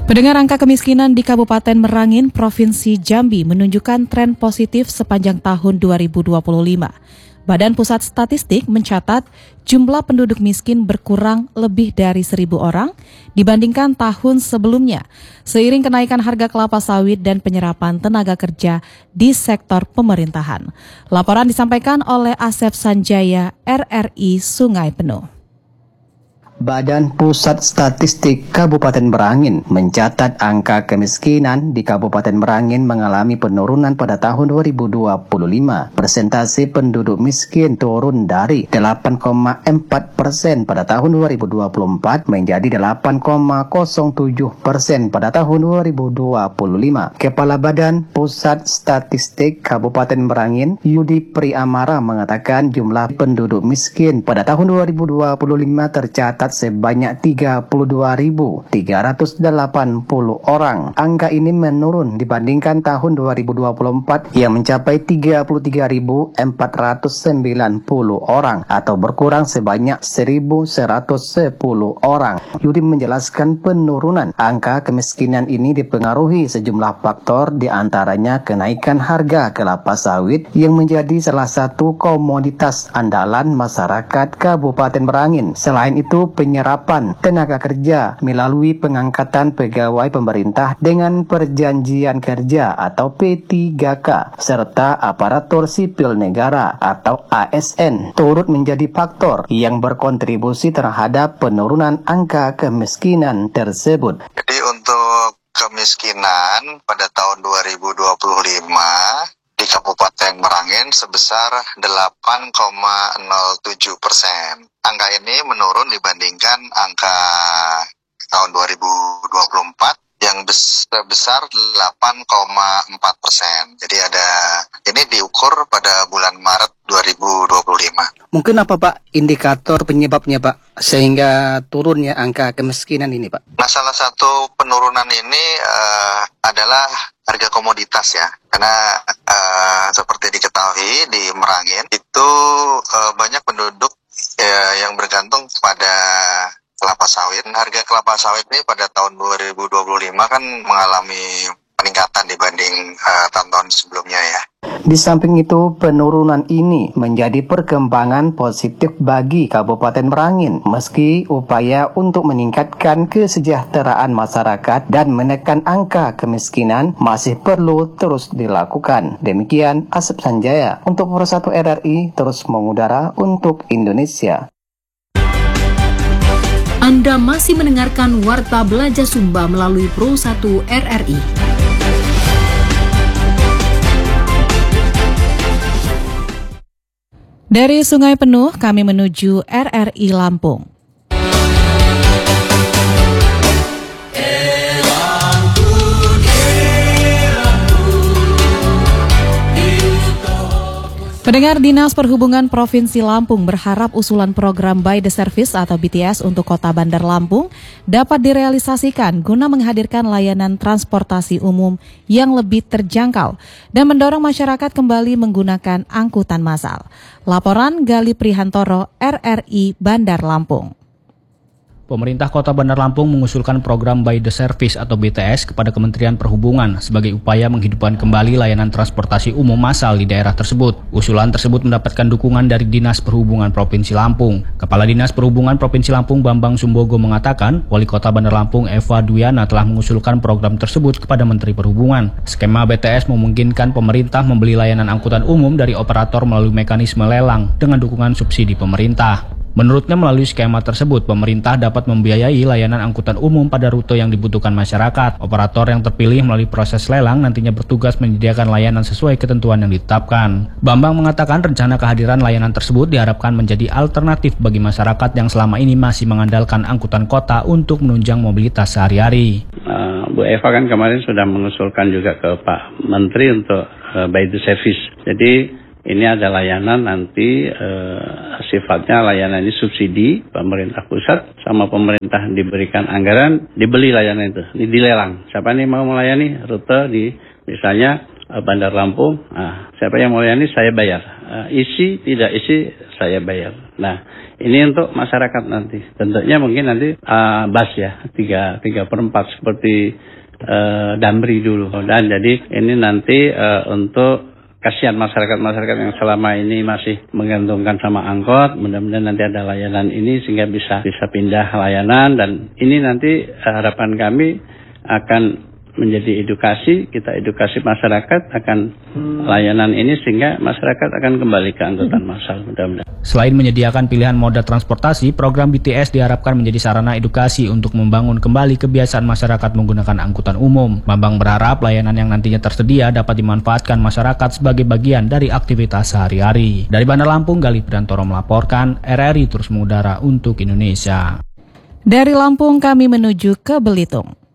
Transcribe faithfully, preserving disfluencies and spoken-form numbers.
Pendengar, angka kemiskinan di Kabupaten Merangin, Provinsi Jambi menunjukkan tren positif sepanjang tahun dua ribu dua puluh lima. Badan Pusat Statistik mencatat jumlah penduduk miskin berkurang lebih dari seribu orang dibandingkan tahun sebelumnya, seiring kenaikan harga kelapa sawit dan penyerapan tenaga kerja di sektor pemerintahan. Laporan disampaikan oleh Asep Sanjaya, R R I Sungai Penuh. Badan Pusat Statistik Kabupaten Merangin mencatat angka kemiskinan di Kabupaten Merangin mengalami penurunan pada tahun dua ribu dua puluh lima. Persentase penduduk miskin turun dari delapan koma empat persen pada tahun dua ribu dua puluh empat menjadi delapan koma nol tujuh persen pada tahun dua ribu dua puluh lima. Kepala Badan Pusat Statistik Kabupaten Merangin, Yudi Priamara, mengatakan jumlah penduduk miskin pada tahun dua ribu dua puluh lima tercatat sebanyak tiga puluh dua ribu tiga ratus delapan puluh orang. Angka ini menurun dibandingkan tahun dua ribu dua puluh empat yang mencapai tiga puluh tiga ribu empat ratus sembilan puluh orang atau berkurang sebanyak seribu seratus sepuluh orang. Yudi menjelaskan penurunan angka kemiskinan ini dipengaruhi sejumlah faktor, diantaranya kenaikan harga kelapa sawit yang menjadi salah satu komoditas andalan masyarakat Kabupaten Merangin. Selain itu, penyerapan tenaga kerja melalui pengangkatan pegawai pemerintah dengan perjanjian kerja atau P tiga K serta aparatur sipil negara atau A S N turut menjadi faktor yang berkontribusi terhadap penurunan angka kemiskinan tersebut. Jadi untuk kemiskinan pada tahun dua ribu dua puluh lima di Kabupaten Merangin sebesar delapan koma nol tujuh persen. Angka ini menurun dibandingkan angka tahun dua ribu dua puluh empat yang sebesar delapan koma empat persen. Jadi ada ini diukur pada bulan Maret dua ribu dua puluh lima. Mungkin apa Pak indikator penyebabnya Pak sehingga turunnya angka kemiskinan ini Pak? Nah, salah satu penurunan ini uh, adalah harga komoditas ya, karena uh, seperti diketahui di Merangin itu uh, banyak penduduk uh, yang bergantung pada kelapa sawit. Harga kelapa sawit ini pada tahun dua ribu dua puluh lima kan mengalami peningkatan dibanding uh, tahun-tahun sebelumnya ya. Di samping itu, penurunan ini menjadi perkembangan positif bagi Kabupaten Merangin, meski upaya untuk meningkatkan kesejahteraan masyarakat dan menekan angka kemiskinan masih perlu terus dilakukan. Demikian Asep Sanjaya untuk Pro satu R R I terus mengudara untuk Indonesia. Anda masih mendengarkan Warta Belajar Sumba melalui Pro satu R R I. Dari Sungai Penuh, kami menuju R R I Lampung. Pendengar, Dinas Perhubungan Provinsi Lampung berharap usulan program By the Service atau B T S untuk Kota Bandar Lampung dapat direalisasikan guna menghadirkan layanan transportasi umum yang lebih terjangkau dan mendorong masyarakat kembali menggunakan angkutan massal. Laporan Gali Prihantoro, R R I Bandar Lampung. Pemerintah Kota Bandar Lampung mengusulkan program By the Service atau B T S kepada Kementerian Perhubungan sebagai upaya menghidupkan kembali layanan transportasi umum massal di daerah tersebut. Usulan tersebut mendapatkan dukungan dari Dinas Perhubungan Provinsi Lampung. Kepala Dinas Perhubungan Provinsi Lampung Bambang Sumbogo mengatakan, Wali Kota Bandar Lampung Eva Dwiana telah mengusulkan program tersebut kepada Menteri Perhubungan. Skema B T S memungkinkan pemerintah membeli layanan angkutan umum dari operator melalui mekanisme lelang dengan dukungan subsidi pemerintah. Menurutnya, melalui skema tersebut, pemerintah dapat membiayai layanan angkutan umum pada rute yang dibutuhkan masyarakat. Operator yang terpilih melalui proses lelang nantinya bertugas menyediakan layanan sesuai ketentuan yang ditetapkan. Bambang mengatakan rencana kehadiran layanan tersebut diharapkan menjadi alternatif bagi masyarakat yang selama ini masih mengandalkan angkutan kota untuk menunjang mobilitas sehari-hari. Uh, Bu Eva kan kemarin sudah mengusulkan juga ke Pak Menteri untuk uh, By the Service. Jadi ini ada layanan nanti eh, sifatnya layanan ini subsidi pemerintah pusat sama pemerintah diberikan anggaran, dibeli layanan itu, ini dilelang. Siapa nih mau melayani rute di misalnya uh, Bandar Lampung, nah, siapa yang melayani saya bayar, uh, isi tidak isi saya bayar. Nah, ini untuk masyarakat nanti. Tentunya mungkin nanti uh, bus ya, tiga tiga per empat seperti uh, Damri dulu. Dan jadi ini nanti uh, untuk kasihan masyarakat-masyarakat yang selama ini masih menggantungkan sama angkot, mudah-mudahan nanti ada layanan ini sehingga bisa bisa pindah layanan, dan ini nanti harapan kami akan menjadi edukasi, kita edukasi masyarakat akan layanan ini sehingga masyarakat akan kembali ke angkutan massal, mudah-mudahan. Selain menyediakan pilihan moda transportasi, program B T S diharapkan menjadi sarana edukasi untuk membangun kembali kebiasaan masyarakat menggunakan angkutan umum. Bambang berharap layanan yang nantinya tersedia dapat dimanfaatkan masyarakat sebagai bagian dari aktivitas sehari-hari. Dari Bandar Lampung, Galih Priyantoro melaporkan, R R I terus mengudara untuk Indonesia. Dari Lampung kami menuju ke Belitung.